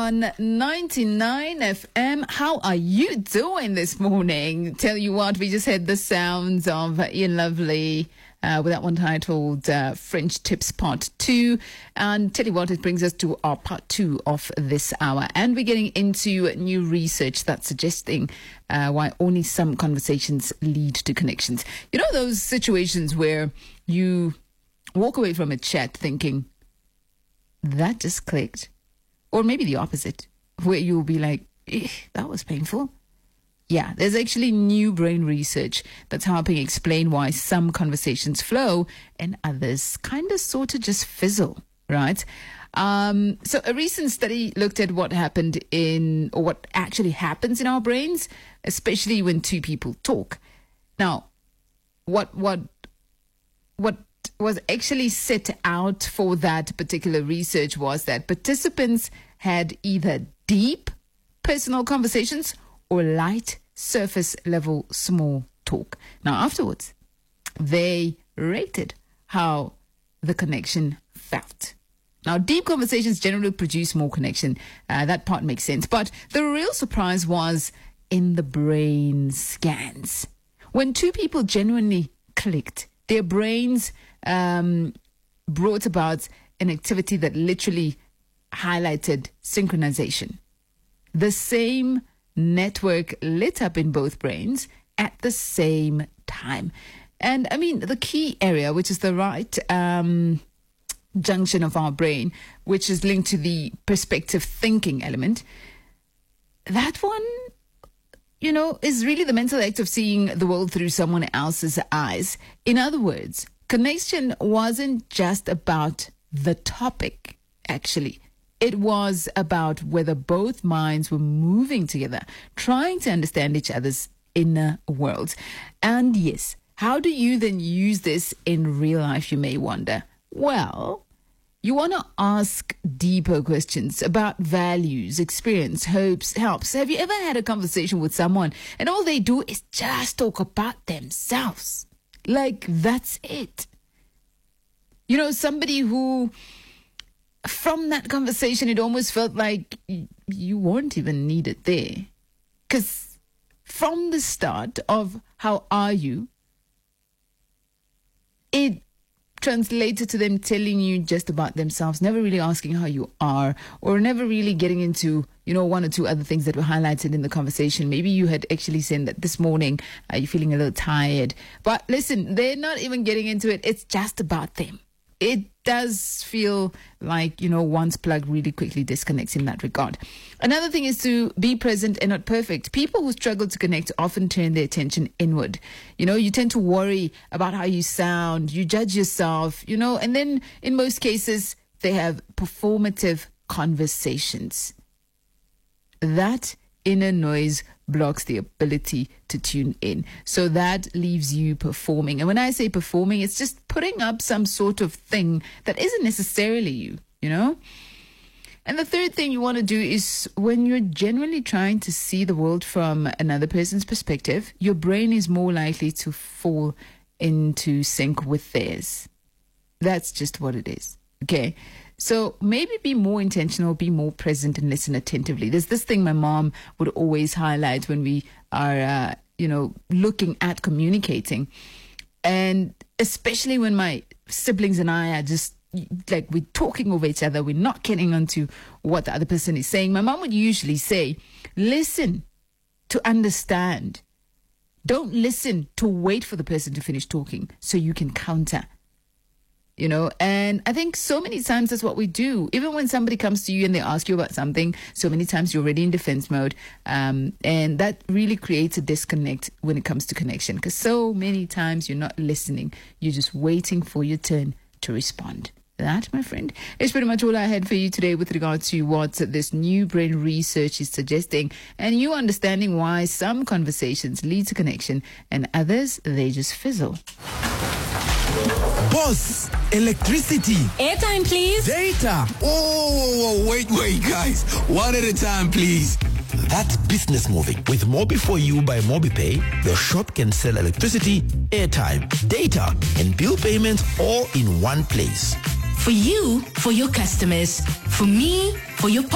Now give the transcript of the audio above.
on 99 FM. How are you doing this morning? Tell you what, we just had the sounds of Ian Lovely with that one titled French Tips Part 2. And tell you what, it brings us to our Part 2 of this hour. And we're getting into new research that's suggesting why only some conversations lead to connections. You know those situations where you walk away from a chat thinking, that just clicked? Or maybe the opposite, where you'll be like, that was painful. Yeah, there's actually new brain research that's helping explain why some conversations flow and others kind of sort of just fizzle, right? So a recent study looked at what happened or what actually happens in our brains, especially when two people talk. Now, what was actually set out for that particular research was that participants had either deep personal conversations or light surface level small talk. Now, afterwards, they rated how the connection felt. Now, deep conversations generally produce more connection. That part makes sense. But the real surprise was in the brain scans. When two people genuinely clicked, their brains brought about an activity that literally highlighted synchronization. The same network lit up in both brains at the same time. And I mean, the key area, which is the right junction of our brain, which is linked to the perspective thinking element, that one, you know, is really the mental act of seeing the world through someone else's eyes. In other words, connection wasn't just about the topic, actually. It was about whether both minds were moving together, trying to understand each other's inner worlds. And yes, how do you then use this in real life, you may wonder? Well, you want to ask deeper questions about values, experience, hopes, helps. Have you ever had a conversation with someone and all they do is just talk about themselves? Like, that's it. You know, somebody who, from that conversation, it almost felt like you weren't even needed there. Because from the start of how are you, it translated to them telling you just about themselves, never really asking how you are, or never really getting into, you know, one or two other things that were highlighted in the conversation. Maybe you had actually said that this morning you're feeling a little tired. But listen, they're not even getting into it. It's just about them. It does feel like, you know, one's plug really quickly disconnects in that regard. Another thing is to be present and not perfect. People who struggle to connect often turn their attention inward. You know, you tend to worry about how you sound, you judge yourself, you know, and then in most cases, they have performative conversations. That inner noise blocks the ability to tune in. So that leaves you performing. And when I say performing, it's just putting up some sort of thing that isn't necessarily you, you know? And the third thing you want to do is when you're genuinely trying to see the world from another person's perspective, your brain is more likely to fall into sync with theirs. That's just what it is. Okay? So maybe be more intentional, be more present, and listen attentively. There's this thing my mom would always highlight when we are, looking at communicating. And especially when my siblings and I are just like we're talking over each other, we're not getting onto what the other person is saying. My mom would usually say, listen to understand. Don't listen to wait for the person to finish talking so you can counter. You know, and I think so many times that's what we do. Even when somebody comes to you and they ask you about something, so many times you're already in defense mode. And that really creates a disconnect when it comes to connection. Because so many times you're not listening. You're just waiting for your turn to respond. That, my friend, is pretty much all I had for you today with regard to what this new brain research is suggesting. And you understanding why some conversations lead to connection and others, they just fizzle. Boss, electricity. Airtime, please. Data. Oh, wait, guys. One at a time, please. That's business moving. With Mobi4U by MobiPay, your shop can sell electricity, airtime, data, and bill payments all in one place. For you, for your customers. For me, for your